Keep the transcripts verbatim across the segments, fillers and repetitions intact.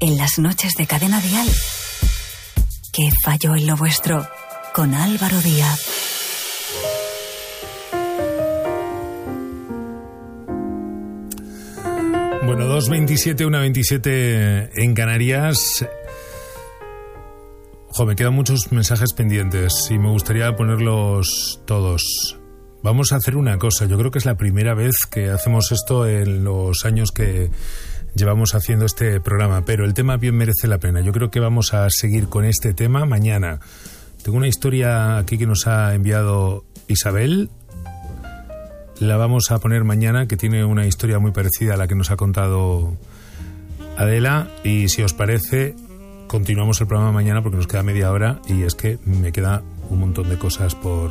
En las noches de Cadena Dial. ¿Qué falló en lo vuestro? Con Álvaro Díaz. Bueno, dos veintisiete, una veintisiete en Canarias. Jo, me quedan muchos mensajes pendientes y me gustaría ponerlos todos. Vamos a hacer una cosa. Yo creo que es la primera vez que hacemos esto en los años que llevamos haciendo este programa, pero el tema bien merece la pena. Yo creo que vamos a seguir con este tema mañana. Tengo una historia aquí que nos ha enviado Isabel. La vamos a poner mañana, que tiene una historia muy parecida a la que nos ha contado Adela. Y si os parece, continuamos el programa mañana porque nos queda media hora y es que me queda un montón de cosas por,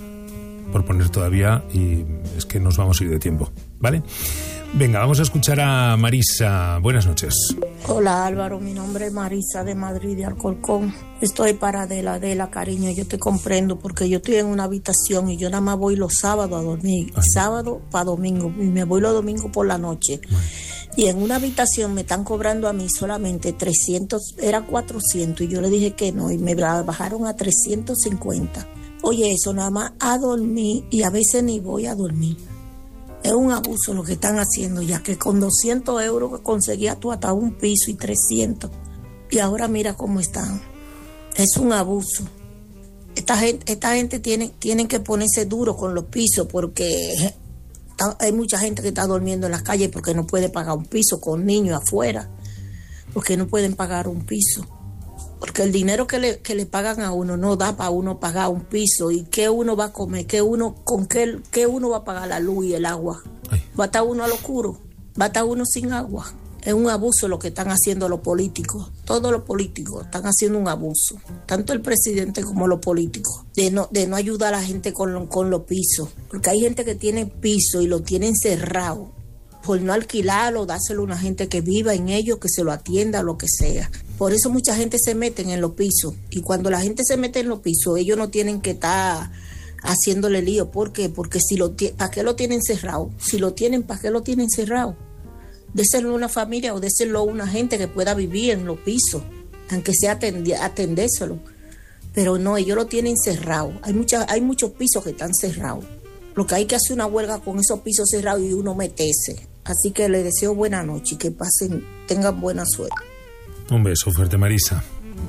por poner todavía y es que nos vamos a ir de tiempo, ¿vale? Venga, vamos a escuchar a Marisa. Buenas noches. Hola Álvaro, mi nombre es Marisa de Madrid, de Alcorcón. Estoy para Adela, Adela, cariño, yo te comprendo porque yo estoy en una habitación y yo nada más voy los sábados a dormir. Ay. Sábado para domingo y me voy los domingos por la noche. Ay. Y en una habitación me están cobrando a mí solamente trescientos, era cuatrocientos y yo le dije que no y me bajaron a trescientos cincuenta. Oye, eso nada más a dormir y a veces ni voy a dormir. Es un abuso lo que están haciendo, ya que con doscientos euros conseguías tú hasta un piso y trescientos. Y ahora mira cómo están. Es un abuso. Esta gente, esta gente tiene, tienen que ponerse duro con los pisos porque está, hay mucha gente que está durmiendo en las calles porque no puede pagar un piso con niños afuera. Porque no pueden pagar un piso. Porque el dinero que le, que le pagan a uno no da para uno pagar un piso. ¿Y qué uno va a comer? ¿Qué uno, ¿Con qué, qué uno va a pagar la luz y el agua? Ay. Va a estar uno al oscuro. Va a estar uno sin agua. Es un abuso lo que están haciendo los políticos. Todos los políticos están haciendo un abuso. Tanto el presidente como los políticos. De no, de no ayudar a la gente con, con los pisos. Porque hay gente que tiene piso y lo tienen cerrado. Por no alquilarlo, dárselo a una gente que viva en ellos, que se lo atienda, lo que sea. Por eso mucha gente se mete en los pisos. Y cuando la gente se mete en los pisos, ellos no tienen que estar haciéndole lío. ¿Por qué? Porque si lo ¿para qué lo tienen cerrado? Si lo tienen, ¿para qué lo tienen cerrado? Déselo a una familia o déselo a una gente que pueda vivir en los pisos, aunque sea atend- atendérselo. Pero no, ellos lo tienen cerrado. Hay, mucha, hay muchos pisos que están cerrados. Lo que hay que hacer una huelga con esos pisos cerrados y uno meterse. Así que les deseo buena noche y que pasen, tengan buena suerte. Un beso fuerte, Marisa.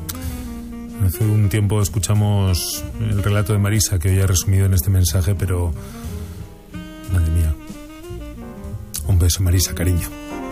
Hace un tiempo escuchamos el relato de Marisa que hoy ha resumido en este mensaje, pero madre mía. Un beso, Marisa, cariño.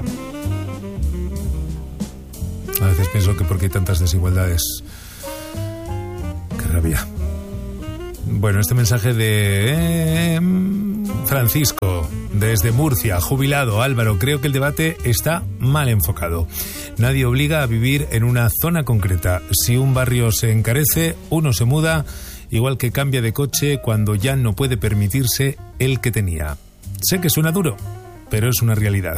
A veces pienso que porque hay tantas desigualdades. Qué rabia. Bueno, este mensaje de eh, Francisco, desde Murcia, jubilado. Álvaro, creo que el debate está mal enfocado. Nadie obliga a vivir en una zona concreta. Si un barrio se encarece, uno se muda, igual que cambia de coche cuando ya no puede permitirse el que tenía. Sé que suena duro, pero es una realidad.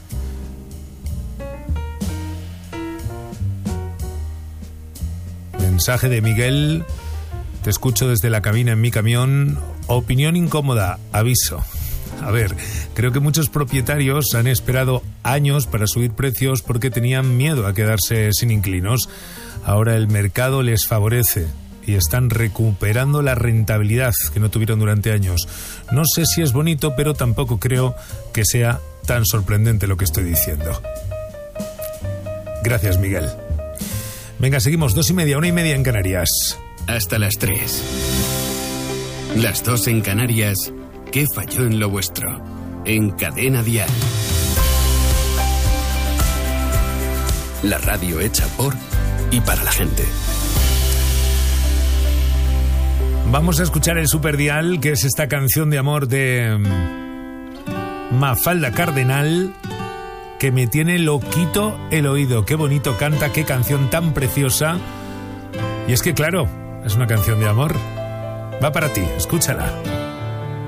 Mensaje de Miguel. Te escucho desde la cabina en mi camión. Opinión incómoda, aviso. A ver, creo que muchos propietarios han esperado años para subir precios porque tenían miedo a quedarse sin inquilinos. Ahora el mercado les favorece y están recuperando la rentabilidad que no tuvieron durante años. No sé si es bonito, pero tampoco creo que sea tan sorprendente lo que estoy diciendo. Gracias, Miguel. Venga, seguimos, dos y media, una y media en Canarias. Hasta las tres. Las dos en Canarias. ¿Qué falló en lo vuestro? En Cadena Dial. La radio hecha por y para la gente. Vamos a escuchar el Superdial, que es esta canción de amor de Mafalda Cardenal, que me tiene loquito el oído. Qué bonito canta, qué canción tan preciosa. Y es que claro, es una canción de amor. Va para ti, escúchala.